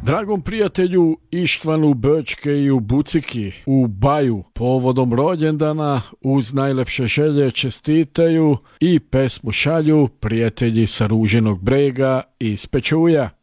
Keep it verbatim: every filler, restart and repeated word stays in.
Dragom prijatelju Ištvanu Brčke i u Buciki u Baju povodom rođendana uz najlepše želje čestitaju i pesmu šalju prijatelji sa Ružinog brega iz Pečuja.